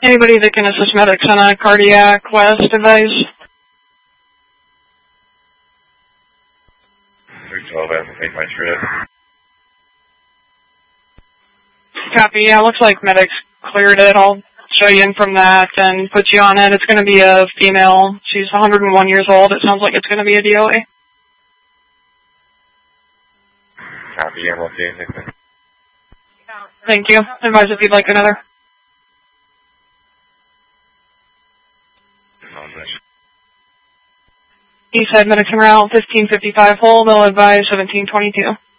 Anybody that can assist medics on a cardiac west advice? 312, I have to take my trip. Copy, yeah, looks like medics cleared it. I'll show you in from that and put you on it. It's going to be a female. She's 101 years old. It sounds like it's going to be a DOA. Copy, MLT. Thank you. Advise if you'd like another. Eastside medics en route, 1555 hold. They'll advise 1722.